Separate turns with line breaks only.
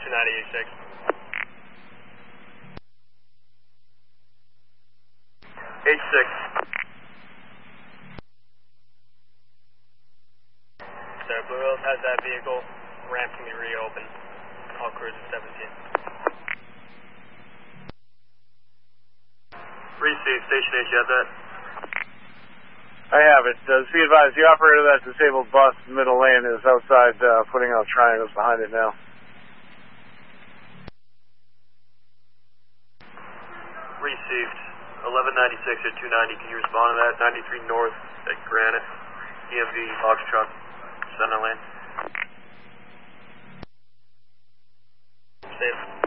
29086. H6. So Blue Hills has that vehicle. Ramp can be reopened. All crews at 17. Received. Station H, you have that?
I have it. Be advised, the operator of that disabled bus middle lane is outside putting out triangles behind it now.
Received. 1196 at 290. Can you respond to that? 93 north at Granite. EMV, Foxtrot, center lane. Safe.